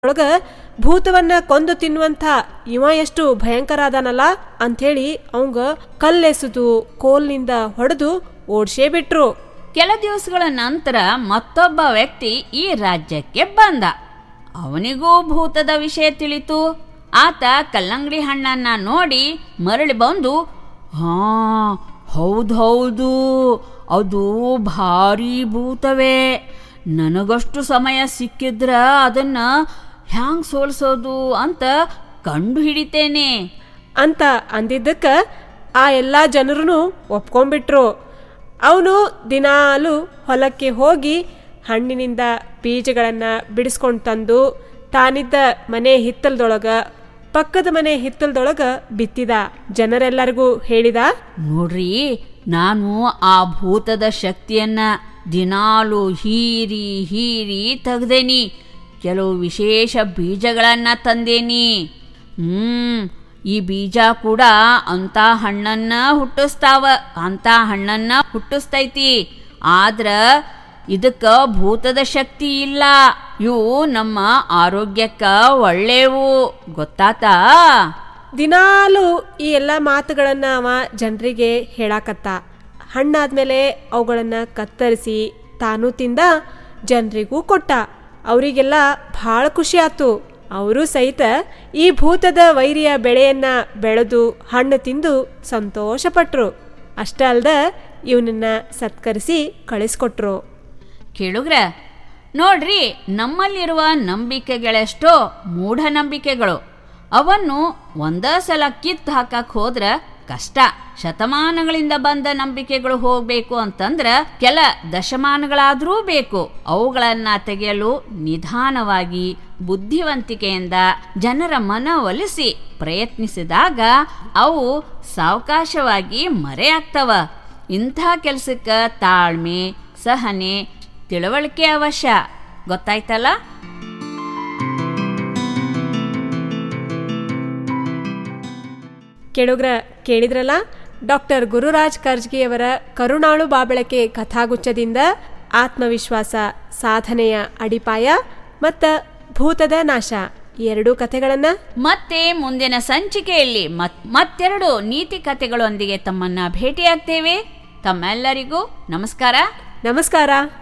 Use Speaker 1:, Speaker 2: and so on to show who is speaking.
Speaker 1: ಒಳಗ ಭೂತವನ್ನ ಕೊಂದು ತಿನ್ನುವಂಥ ಇವ ಎಷ್ಟು ಭಯಂಕರ ಅದಾನಲ್ಲ ಅಂಥೇಳಿ ಅವಂಗ ಕಲ್ಲೆಸೆದು ಕೋಲ್ನಿಂದ ಹೊಡೆದು ಓಡ್ಸೇ ಬಿಟ್ರು.
Speaker 2: ಕೆಲ ದಿವಸಗಳ ನಂತರ ಮತ್ತೊಬ್ಬ ವ್ಯಕ್ತಿ ಈ ರಾಜ್ಯಕ್ಕೆ ಬಂದ. ಅವನಿಗೂ ಭೂತದ ವಿಷಯ ತಿಳಿತು. ಆತ ಕಲ್ಲಂಗಡಿ ಹಣ್ಣನ್ನ ನೋಡಿ ಮರಳಿ ಬಂದು, ಹಾ ಹೌದೌದು, ಅದು ಭಾರಿ ಭೂತವೇ. ನನಗಷ್ಟು ಸಮಯ ಸಿಕ್ಕಿದ್ರ ಅದನ್ನ ಹ್ಯಾಂಗ್ ಸೋಲ್ಸೋದು ಅಂತ ಕಂಡು ಹಿಡಿತೇನೆ
Speaker 1: ಅಂತ ಅಂದಿದ್ದಕ್ಕ ಆ ಎಲ್ಲ ಜನರೂ ಒಪ್ಕೊಂಡ್ಬಿಟ್ರು. ಅವನು ದಿನಾಲು ಹೊಲಕ್ಕೆ ಹೋಗಿ ಹಣ್ಣಿನಿಂದ ಬೀಜಗಳನ್ನು ಬಿಡಿಸ್ಕೊಂಡು ತಂದು ತಾನಿದ್ದ ಮನೆ ಹಿತ್ತಲದೊಳಗ ಪಕ್ಕದ ಮನೆ ಹಿತ್ತಲದೊಳಗ ಬಿತ್ತಿದ. ಜನರೆಲ್ಲರಿಗೂ ಹೇಳಿದ,
Speaker 2: ನೋಡ್ರಿ, ನಾನು ಆ ಭೂತದ ಶಕ್ತಿಯನ್ನ ದಿನಾಲು ಹೀರಿ ಹೀರಿ ತೆಗ್ದೇನಿ. ಕೆಲವು ವಿಶೇಷ ಬೀಜಗಳನ್ನ ತಂದೇನಿ. ಈ ಬೀಜ ಕೂಡ ಅಂತ ಹಣ್ಣನ್ನ ಹುಟ್ಟಿಸ್ತೈತಿ. ಆದ್ರ ಇದಕ್ಕ ಭೂತದ ಶಕ್ತಿ ಇಲ್ಲ. ಇವು ನಮ್ಮ ಆರೋಗ್ಯಕ್ಕ ಒಳ್ಳೆವು, ಗೊತ್ತಾತಾ?
Speaker 1: ದಿನಾಲು ಈ ಎಲ್ಲ ಮಾತುಗಳನ್ನ ಅವ ಜನರಿಗೆ ಹೇಳಾಕತ್ತ. ಹಣ್ಣಾದ್ಮೇಲೆ ಅವುಗಳನ್ನ ಕತ್ತರಿಸಿ ತಾನು ತಿಂದ, ಜನರಿಗೂ ಕೊಟ್ಟ. ಅವರಿಗೆಲ್ಲ ಭಾಳ ಖುಷಿ ಆತು. ಅವರು ಸಹಿತ ಈ ಭೂತದ ವೈರಿಯ ಬೆಳೆಯನ್ನ ಬೆಳೆದು ಹಣ್ಣು ತಿಂದು ಸಂತೋಷಪಟ್ರು. ಅಷ್ಟೇ ಅಲ್ದ ಇವನನ್ನ ಸತ್ಕರಿಸಿ ಕಳಿಸ್ಕೊಟ್ರು.
Speaker 2: ಕೇಳುಗ್ರ, ನೋಡ್ರಿ, ನಮ್ಮಲ್ಲಿರುವ ನಂಬಿಕೆಗಳೆಷ್ಟೋ ಮೂಢನಂಬಿಕೆಗಳು. ಅವನ್ನು ಒಂದೇ ಸಲ ಕಿತ್ತು ಹಾಕಕ್ ಹೋದ್ರ ಕಷ್ಟ. ಶತಮಾನಗಳಿಂದ ಬಂದ ನಂಬಿಕೆಗಳು ಹೋಗ್ಬೇಕು ಅಂತಂದ್ರ ಕೆಲ ದಶಮಾನಗಳಾದರೂ ಬೇಕು. ಅವುಗಳನ್ನ ತೆಗೆಯಲು ನಿಧಾನವಾಗಿ ಬುದ್ಧಿವಂತಿಕೆಯಿಂದ ಜನರ ಮನವೊಲಿಸಿ ಪ್ರಯತ್ನಿಸಿದಾಗ ಅವು ಸಾವಕಾಶವಾಗಿ ಮರೆಯಾಗ್ತವ. ಇಂಥ ಕೆಲಸಕ್ಕೆ ತಾಳ್ಮೆ, ಸಹನೆ, ತಿಳುವಳಿಕೆ ಅವಶ್ಯ. ಗೊತ್ತಾಯ್ತಲ್ಲ?
Speaker 1: ಕೇಳಿದ್ರಲ್ಲ, ಡಾಕ್ಟರ್ ಗುರುರಾಜ್ ಕರ್ಜ್ಗಿಯವರ ಕರುಣಾಳು ಬಾಬಳಕೆ ಕಥಾಗುಚ್ಛದಿಂದ ಆತ್ಮವಿಶ್ವಾಸ, ಸಾಧನೆಯ ಅಡಿಪಾಯ ಮತ್ತು ಭೂತದ ನಾಶ ಈ ಎರಡೂ ಕಥೆಗಳನ್ನ
Speaker 2: ಮತ್ತೆ ಮುಂದಿನ ಸಂಚಿಕೆಯಲ್ಲಿ ಮತ್ತೆರಡು ನೀತಿ ಕಥೆಗಳೊಂದಿಗೆ ತಮ್ಮನ್ನ ಭೇಟಿಯಾಗ್ತೇವೆ. ತಮ್ಮೆಲ್ಲರಿಗೂ ನಮಸ್ಕಾರ.
Speaker 1: ನಮಸ್ಕಾರ.